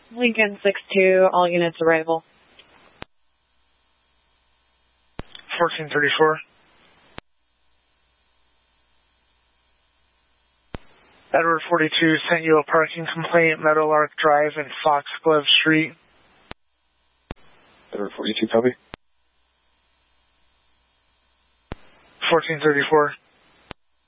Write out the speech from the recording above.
Lincoln 6-2, all units arrival. 1434. Edward 42 sent you a parking complaint, Meadowlark Drive and Foxglove Street. Edward 42, copy. 1434.